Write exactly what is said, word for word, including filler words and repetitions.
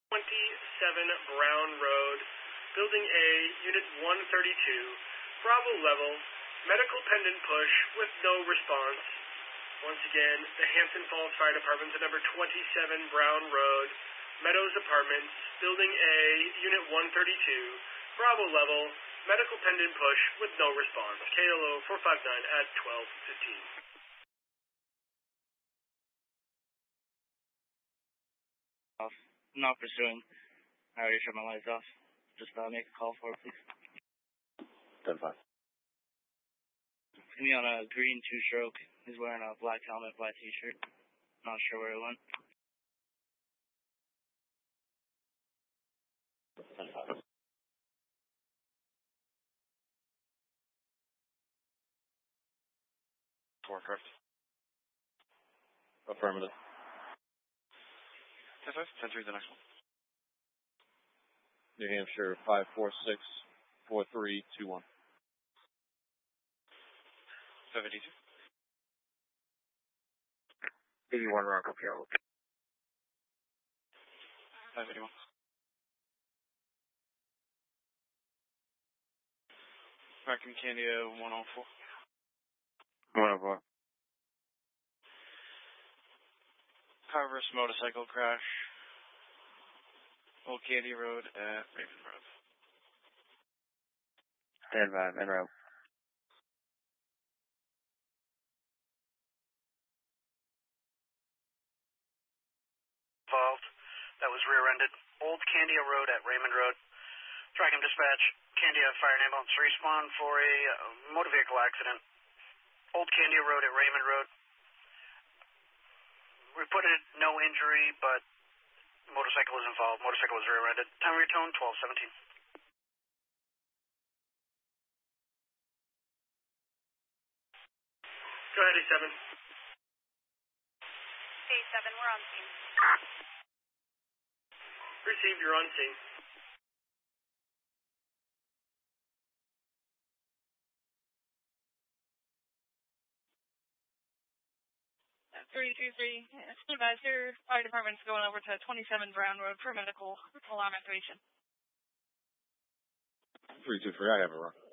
twenty-seven Brown Road, Building A, Unit one thirty-two, Bravo level, medical pendant push with no response. Once again, the Hampton Falls Fire Department to number twenty-seven Brown Road, Meadows Apartments, Building A, Unit one thirty-two, Bravo level, medical pendant push with no response. K L O four five nine at twelve fifteen. Off. Not pursuing. I already shut my lights off. Just uh, make a call for it, please. ten five. See me on a green two-stroke. He's wearing a black helmet, black t-shirt. Not sure where it went. ten five. Four, correct. Affirmative. ten five, ten three, the next one. New Hampshire five four six four three two one. five eighty-two. eighty-one Rockville Kill. five eighty-one. Vacuum Candia one oh four. one oh four. Carver's motorcycle crash. Old Candy Road at Raven Road. Stand by, en route. Involved. That was rear-ended. Old Candia Road at Raymond Road. Tracking dispatch. Candia Fire and Ambulance respawn for a uh, motor vehicle accident. Old Candia Road at Raymond Road. Reported no injury, but motorcycle is involved. Motorcycle was rear-ended. Time of retone, twelve seventeen. Go ahead, A seven. A seven, we're on scene. Received, you're on scene. three three three, supervisor, fire department's going over to twenty-seven Brown Road for medical alarm activation. three two three, I have it wrong.